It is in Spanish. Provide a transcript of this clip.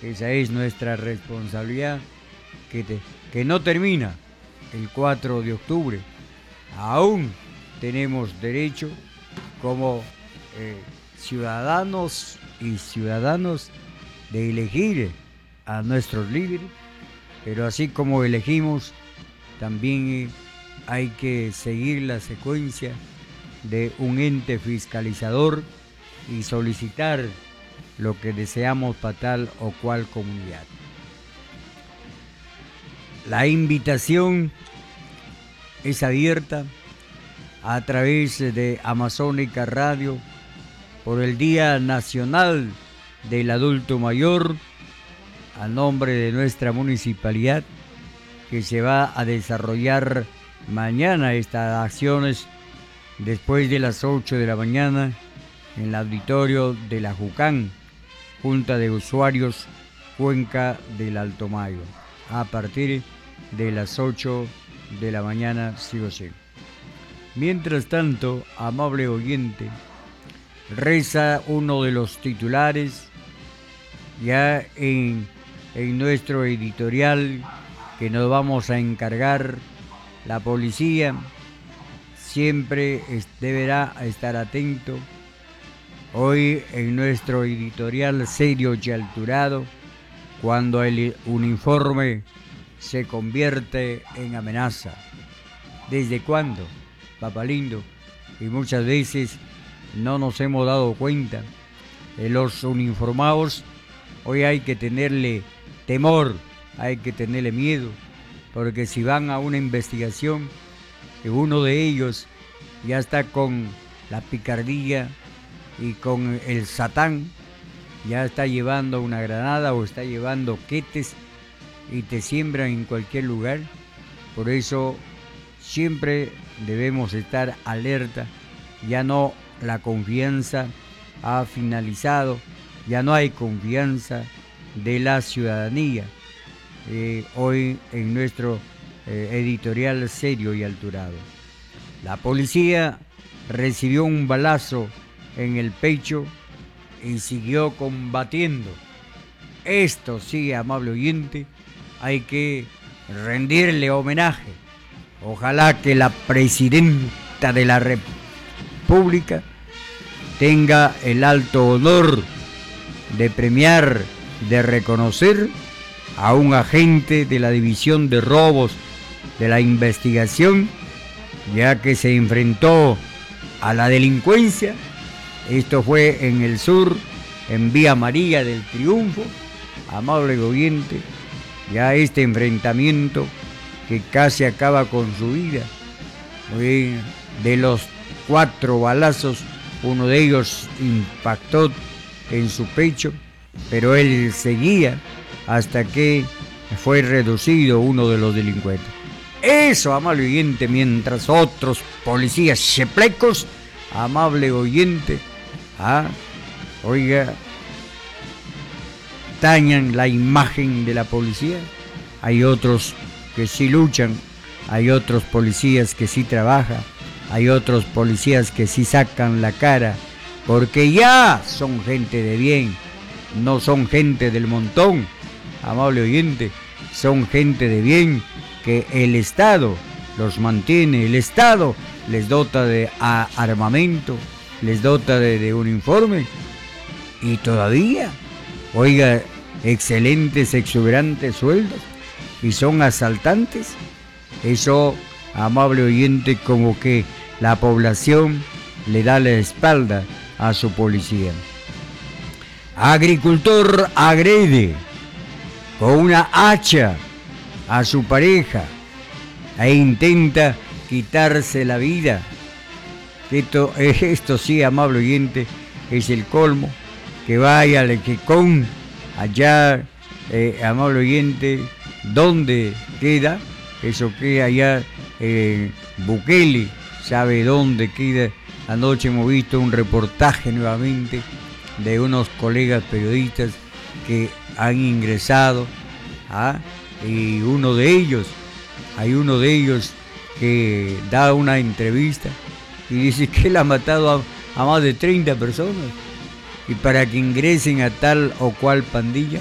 Esa es nuestra responsabilidad que no termina el 4 de octubre. Aún tenemos derecho como ciudadanos y ciudadanos de elegir a nuestros líderes, pero así como elegimos, también hay que seguir la secuencia de un ente fiscalizador y solicitar lo que deseamos para tal o cual comunidad. La invitación es abierta a través de Amazónica Radio por el Día Nacional del Adulto Mayor, a nombre de nuestra municipalidad, que se va a desarrollar mañana estas acciones después de las 8 de la mañana en el auditorio de la JUCAN, Junta de Usuarios Cuenca del Alto Mayo, a partir de las 8 de la mañana, sí o sí. Mientras tanto, amable oyente, reza uno de los titulares ya en nuestro editorial que nos vamos a encargar. La policía siempre deberá estar atento. Hoy en nuestro editorial serio y alturado, cuando el uniforme se convierte en amenaza. ¿Desde cuándo, papá lindo? Y muchas veces no nos hemos dado cuenta. Los uniformados hoy hay que tenerle temor, hay que tenerle miedo, porque si van a una investigación, uno de ellos ya está con la picardía y con el satán, ya está llevando una granada o está llevando quetes y te siembran en cualquier lugar. Por eso siempre debemos estar alerta. Ya no, la confianza ha finalizado, ya no hay confianza de la ciudadanía. Hoy en nuestro editorial serio y alturado, la policía recibió un balazo en el pecho y siguió combatiendo. Esto sí, amable oyente, hay que rendirle homenaje. Ojalá que la presidenta de la República tenga el alto honor de premiar, de reconocer a un agente de la División de Robos de la Investigación, ya que se enfrentó a la delincuencia. Esto fue en el sur, en Vía María del Triunfo, amable oyente, ya este enfrentamiento que casi acaba con su vida. De los 4 balazos, uno de ellos impactó en su pecho, pero él seguía hasta que fue reducido uno de los delincuentes. Eso, amable oyente, mientras otros policías cheplecos, amable oyente, dañan la imagen de la policía. Hay otros que sí luchan, hay otros policías que sí trabajan, hay otros policías que sí sacan la cara, porque ya son gente de bien, no son gente del montón, amable oyente, son gente de bien que el Estado los mantiene, el Estado les dota de armamento, les dota de uniforme y todavía, excelentes, exuberantes sueldos y son asaltantes. Eso, amable oyente, como que la población le da la espalda a su policía. Agricultor agrede con una hacha a su pareja e intenta quitarse la vida. Esto sí, amable oyente, es el colmo. Que vaya al Quecón, allá, amable oyente, ¿dónde queda? Eso queda allá, Bukele sabe dónde queda. Anoche hemos visto un reportaje nuevamente de unos colegas periodistas que han ingresado, y hay uno de ellos que da una entrevista y dice que él ha matado a más de 30 personas, y para que ingresen a tal o cual pandilla